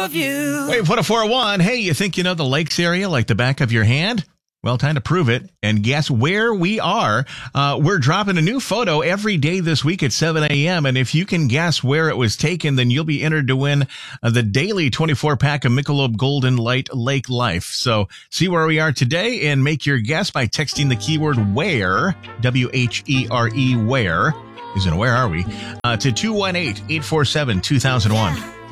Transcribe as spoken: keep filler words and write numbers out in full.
of you. Wait, what a four oh one. Hey, you think you know the lakes area like the back of your hand? Well, time to prove it and guess where we are. Uh, we're dropping a new photo every day this week at seven a.m. And if you can guess where it was taken, then you'll be entered to win uh, the daily twenty-four pack of Michelob Golden Light Lake Life. So see where we are today and make your guess by texting the keyword where, W H E R E, where, is in where are we, uh, to two one eight, eight four seven, two thousand one.